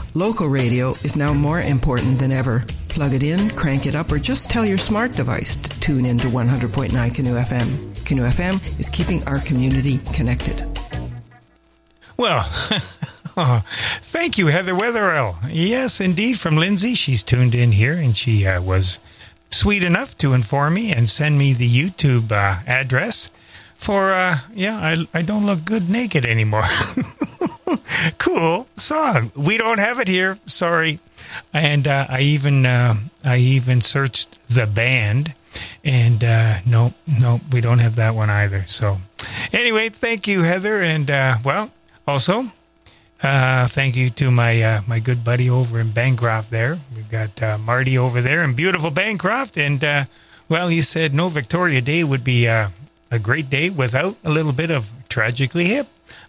Local radio is now more important than ever. Plug it in, crank it up, or just tell your smart device to tune in to 100.9 Canoe FM. Canoe FM is keeping our community connected. Well, thank you, Heather Wetherell. Yes, indeed, from Lindsay. She's tuned in here, and she was sweet enough to inform me and send me the YouTube address for, I don't look good naked anymore. Cool song. We don't have it here. Sorry. And I even searched the band, and no, we don't have that one either. So anyway, thank you, Heather, and also thank you to my good buddy over in Bancroft there. We've got Marty over there in beautiful Bancroft, and he said no Victoria Day would be a great day without a little bit of Tragically Hip.